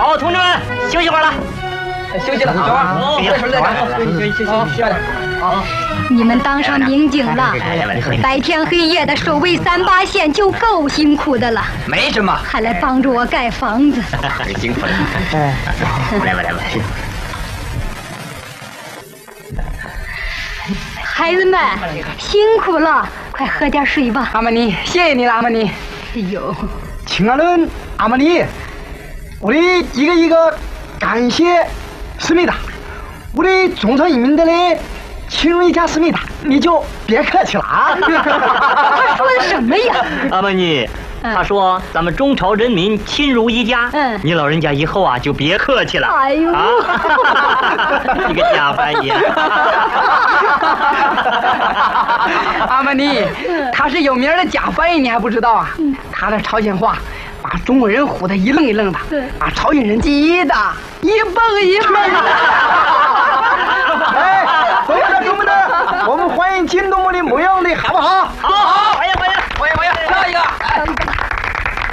好，同志们休息会儿了。 休息了，小王，这会再干。休息。好。 你们当上兵警了，白天黑夜的守卫3、8线就够辛苦的了。 没什么， 还来帮助我盖房子。 辛苦了。来吧。 孩子们辛苦了，快喝点水吧。 阿玛尼，谢谢你了，阿玛尼。 哎呦， 친하는 아마니, 우리 이거 감谢습니다. 우리 종선인민들의 친의자습니다. 你就别客气了啊！ 他说的什么呀？ 阿玛尼，他说咱们中朝人民亲如一家。你老人家以后啊就别客气了。 哎呦， 你个假翻译！ 阿玛尼，他是有名的假翻译，你还不知道啊？他的朝鲜话把中国人唬得一愣一愣的，把朝鲜人急得一蹦一蹦的。 哎，同志们，我们欢迎金东木的模样的好不好？ 好。